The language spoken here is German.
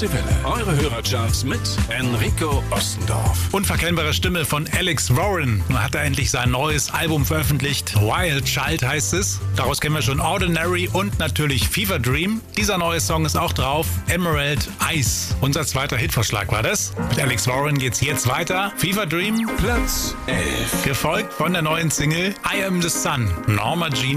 Deutsche Welle. Eure Hörercharts mit Enrico Ostendorf. Unverkennbare Stimme von Alex Warren. Nun hat er endlich sein neues Album veröffentlicht. Wild Child heißt es. Daraus kennen wir schon Ordinary und natürlich Fever Dream. Dieser neue Song ist auch drauf. Emerald Ice. Unser zweiter Hitvorschlag war das. Mit Alex Warren geht's jetzt weiter. Fever Dream, Platz 11. gefolgt von der neuen Single I Am the Sun. Norma Jean